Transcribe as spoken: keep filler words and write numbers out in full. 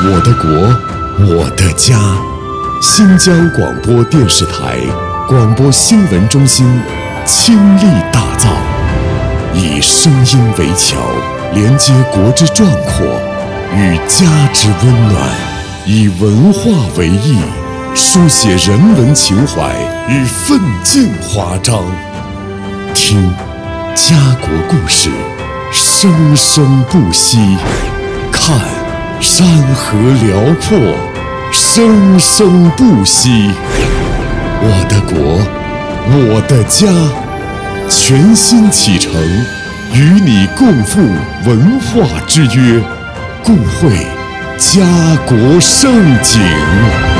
我的国，我的家。新疆广播电视台广播新闻中心倾力打造，以声音为桥，连接国之壮阔与家之温暖；以文化为翼，书写人文情怀与奋进华章。听家国故事，生生不息；看山河辽阔，生生不息。我的国，我的家，全新启程，与你共赴文化之约，共绘家国盛景。